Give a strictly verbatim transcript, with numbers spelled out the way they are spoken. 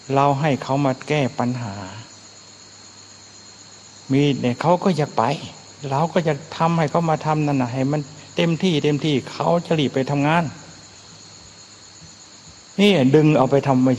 เราให้เขามาแก้ปัญหามีเนี่ยเขาก็อยากไปเราก็จะทำให้เขามาทำนั่นนะให้มันเต็มที่เต็มที่เขาจะรีบไปทำงานนี่ดึงเอาไปทำไม่